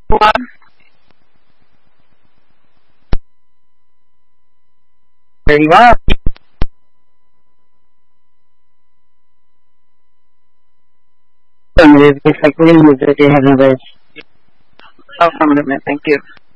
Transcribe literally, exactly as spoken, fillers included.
Very well. If I could use it, you have no base. Affirmative, thank you.